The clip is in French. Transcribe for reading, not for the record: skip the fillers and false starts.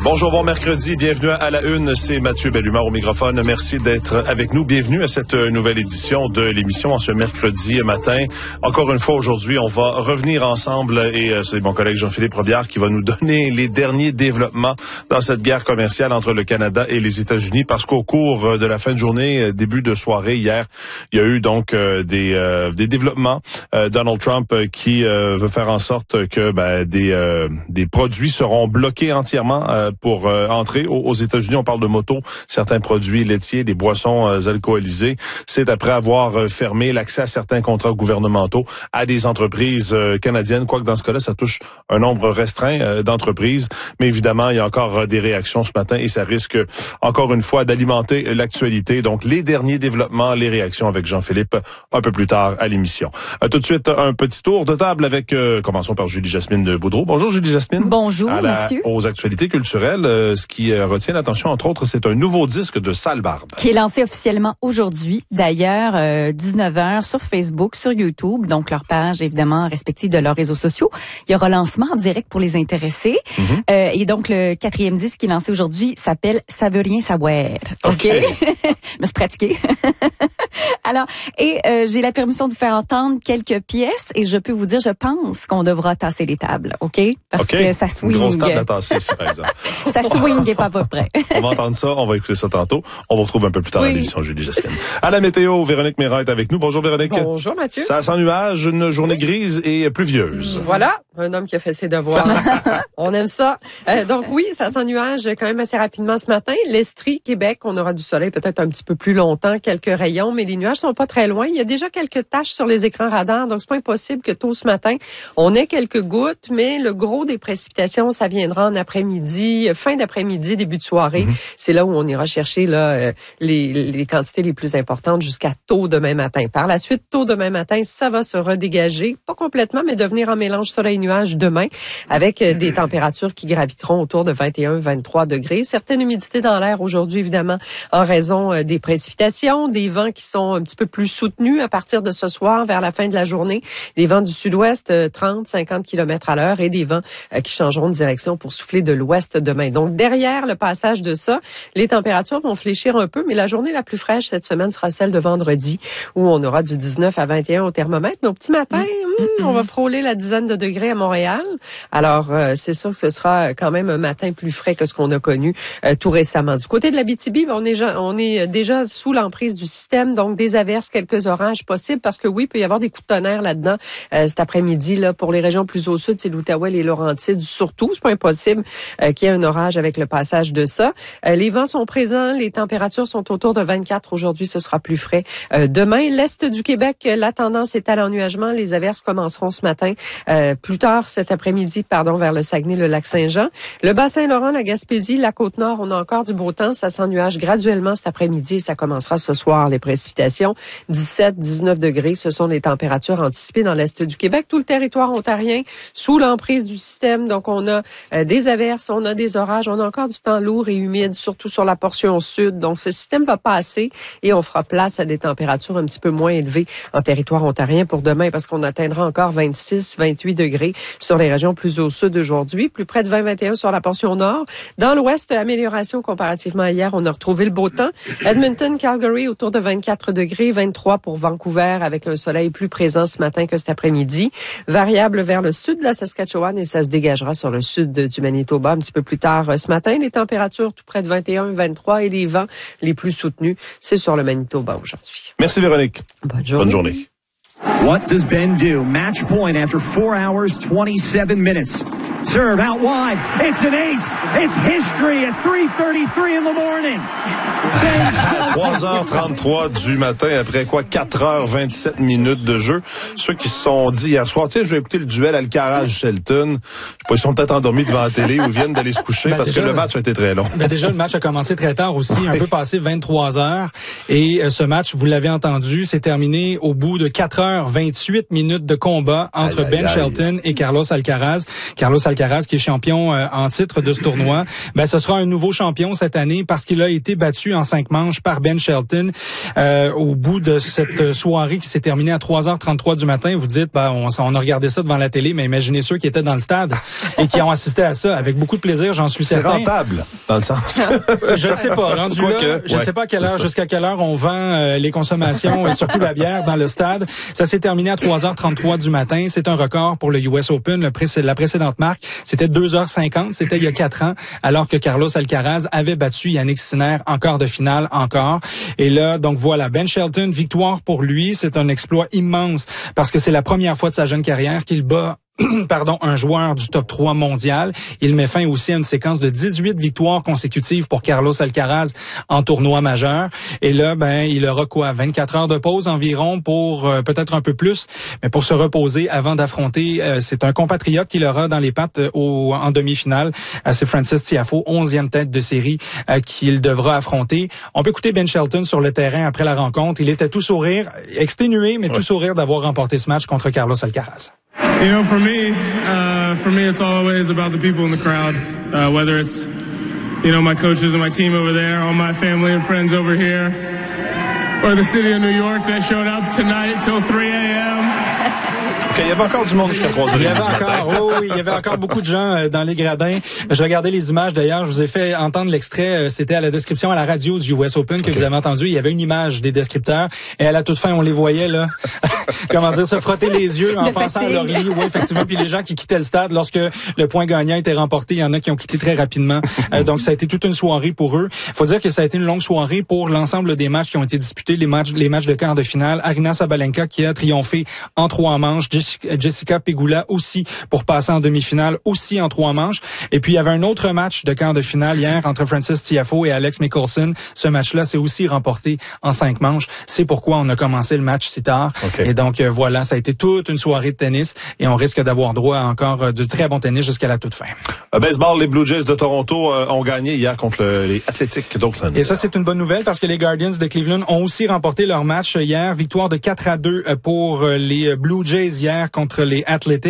Bonjour, bon mercredi, bienvenue à la une, c'est Mathieu Bellumeur au microphone. Merci d'être avec nous. Bienvenue à cette nouvelle édition de l'émission en ce mercredi matin. Encore une fois, aujourd'hui, on va revenir ensemble et c'est mon collègue Jean-Philippe Robillard qui va nous donner les derniers développements dans cette guerre commerciale entre le Canada et les États-Unis parce qu'au cours de la fin de journée, début de soirée, hier, il y a eu donc des développements. Donald Trump qui veut faire en sorte que des produits seront bloqués entièrement pour entrer aux États-Unis. On parle de motos, certains produits laitiers, des boissons alcoolisées. C'est après avoir fermé l'accès à certains contrats gouvernementaux à des entreprises canadiennes, quoique dans ce cas-là, ça touche un nombre restreint d'entreprises. Mais évidemment, il y a encore des réactions ce matin et ça risque encore une fois d'alimenter l'actualité. Donc, les derniers développements, les réactions avec Jean-Philippe un peu plus tard à l'émission. Tout de suite, un petit tour de table avec, commençons par Julie-Jasmine de Boudreau. Bonjour Julie-Jasmine. Bonjour Mathieu. Aux actualités culturelles, ce qui retient l'attention, entre autres, c'est un nouveau disque de Sale Barbe. Qui est lancé officiellement aujourd'hui, d'ailleurs, 19h sur Facebook, sur YouTube, donc leur page, évidemment, respective de leurs réseaux sociaux. Il y aura lancement en direct pour les intéressés. Et donc, le 4e disque qui est lancé aujourd'hui s'appelle « Ça veut rien savoir ». OK? Je me suis pratiquée. Alors, j'ai la permission de vous faire entendre quelques pièces et je peux vous dire, je pense qu'on devra tasser les tables, OK? Parce que ça swing. Une grosse table à tasser ici, par exemple. Ça swing et pas à peu près. On va entendre ça, on va écouter ça tantôt. On vous retrouve un peu plus tard dans l'émission, Julie-Jasmine. À la météo, Véronique Mérin est avec nous. Bonjour Véronique. Bonjour Mathieu. Ça sent nuage, une journée grise et pluvieuse. Voilà, un homme qui a fait ses devoirs. On aime ça. Donc oui, ça sent nuage quand même assez rapidement ce matin. L'Estrie, Québec, on aura du soleil peut-être un petit peu plus longtemps, quelques rayons, mais les nuages sont pas très loin. Il y a déjà quelques taches sur les écrans radars, donc c'est pas impossible que tôt ce matin, on ait quelques gouttes, mais le gros des précipitations, ça viendra en après-midi, fin d'après-midi, début de soirée. C'est là où on ira chercher là les quantités les plus importantes jusqu'à tôt demain matin. Par la suite, tôt demain matin, ça va se redégager, pas complètement, mais devenir en mélange soleil-nuage demain, avec des températures qui graviteront autour de 21-23 degrés. Certaines humidités dans l'air aujourd'hui, évidemment, en raison des précipitations, des vents qui sont un petit peu plus soutenus à partir de ce soir vers la fin de la journée. Des vents du sud-ouest, 30-50 km à l'heure et des vents qui changeront de direction pour souffler de l'ouest demain. Donc, derrière le passage de ça, les températures vont fléchir un peu, mais la journée la plus fraîche cette semaine sera celle de vendredi, où on aura du 19 à 21 au thermomètre. Mais au petit matin, on va frôler la dizaine de degrés à Montréal. Alors, c'est sûr que ce sera quand même un matin plus frais que ce qu'on a connu tout récemment. Du côté de l'Abitibi, on est déjà sous l'emprise du système, donc des averses, quelques orages possibles, parce que oui, il peut y avoir des coups de tonnerre là-dedans cet après-midi. Là, pour les régions plus au sud, c'est l'Outaouais, les Laurentides, surtout. C'est pas impossible qu'il y ait un orage avec le passage de ça. Les vents sont présents, les températures sont autour de 24. Aujourd'hui, ce sera plus frais. Demain, l'Est du Québec, la tendance est à l'ennuagement. Les averses commenceront ce matin, plus tard cet après-midi, vers le Saguenay, le Lac-Saint-Jean. Le Bas-Saint-Laurent, la Gaspésie, la Côte-Nord, on a encore du beau temps. Ça s'ennuage graduellement cet après-midi et ça commencera ce soir, les précipitations. 17-19 degrés, ce sont les températures anticipées dans l'Est du Québec. Tout le territoire ontarien sous l'emprise du système. Donc, on a des averses, on a des orages, on a encore du temps lourd et humide, surtout sur la portion sud. Donc, ce système va passer et on fera place à des températures un petit peu moins élevées en territoire ontarien pour demain parce qu'on atteindra encore 26-28 degrés sur les régions plus au sud aujourd'hui, plus près de 20-21 sur la portion nord. Dans l'ouest, amélioration comparativement à hier, on a retrouvé le beau temps. Edmonton, Calgary, autour de 24 degrés, 23 pour Vancouver avec un soleil plus présent ce matin que cet après-midi. Variable vers le sud de la Saskatchewan et ça se dégagera sur le sud du Manitoba un petit peu plus tard ce matin. Les températures tout près de 21-23 et les vents les plus soutenus, c'est sur le Manitoba aujourd'hui. Merci Véronique. Bonne journée. What does Ben do? Match point after 4 hours, 27 minutes. Serve out wide. It's an ace. It's history at 3:33 in the morning. À 3h33 du matin, après 4h27 minutes de jeu. Ceux qui se sont dit hier soir, je vais écouter le duel Alcaraz-Shelton. Je sais pas, ils sont peut-être endormis devant la télé ou viennent d'aller se coucher parce que le match a été très long. Déjà, le match a commencé très tard aussi, un peu passé 23 heures. Et ce match, vous l'avez entendu, s'est terminé au bout de 4h28 minutes de combat entre Shelton et Carlos Alcaraz. Carlos Alcaraz, qui est champion en titre de ce tournoi, ce sera un nouveau champion cette année parce qu'il a été battu en 5 manches par Ben Shelton. Au bout de cette soirée qui s'est terminée à 3h33 du matin, vous dites, on a regardé ça devant la télé, mais imaginez ceux qui étaient dans le stade et qui ont assisté à ça avec beaucoup de plaisir, j'en suis certain. C'est rentable, dans le sens. Je ne sais pas. Rendu là, je ne sais pas jusqu'à quelle heure on vend les consommations et surtout la bière dans le stade. Ça s'est terminé à 3h33 du matin. C'est un record pour le US Open. La précédente marque, c'était 2h50. C'était il y a 4 ans, alors que Carlos Alcaraz avait battu Yannick Sinner en quart de finale encore. Et là, donc voilà, Ben Shelton, victoire pour lui. C'est un exploit immense parce que c'est la première fois de sa jeune carrière qu'il bat un joueur du top 3 mondial. Il met fin aussi à une séquence de 18 victoires consécutives pour Carlos Alcaraz en tournoi majeur. Et là, il aura 24 heures de pause environ pour peut-être un peu plus, mais pour se reposer avant d'affronter, c'est un compatriote qu'il aura dans les pattes en demi-finale. C'est Frances Tiafoe, 11e tête de série qu'il devra affronter. On peut écouter Ben Shelton sur le terrain après la rencontre. Il était tout sourire, exténué, mais tout sourire d'avoir remporté ce match contre Carlos Alcaraz. You know, for me, it's always about the people in the crowd. Whether it's, my coaches and my team over there, all my family and friends over here, or the city of New York that showed up tonight till 3 a.m. Il y avait encore du monde jusqu'à 3h30 du matin. Oui, il y avait encore beaucoup de gens dans les gradins. Je regardais les images d'ailleurs, je vous ai fait entendre l'extrait, c'était à la description à la radio du US Open que vous avez entendu. Il y avait une image des descripteurs et à la toute fin, on les voyait là, se frotter les yeux en pensant à leur lit. Oui, effectivement, puis les gens qui quittaient le stade lorsque le point gagnant était remporté, il y en a qui ont quitté très rapidement. Donc ça a été toute une soirée pour eux. Faut dire que ça a été une longue soirée pour l'ensemble des matchs qui ont été disputés, les matchs de quart de finale. Aryna Sabalenka qui a triomphé en 3 manches. Jessica Pegula aussi pour passer en demi-finale, aussi en 3 manches. Et puis, il y avait un autre match de quart de finale hier entre Frances Tiafoe et Alex Michelsen. Ce match-là s'est aussi remporté en 5 manches. C'est pourquoi on a commencé le match si tard. Okay. Et donc, voilà, ça a été toute une soirée de tennis et on risque d'avoir droit à encore de très bons tennis jusqu'à la toute fin. Baseball, les Blue Jays de Toronto ont gagné hier contre les Athletics d'Oakland. Et ça, c'est une bonne nouvelle parce que les Guardians de Cleveland ont aussi remporté leur match hier. Victoire de 4-2 pour les Blue Jays hier contre les Athletics.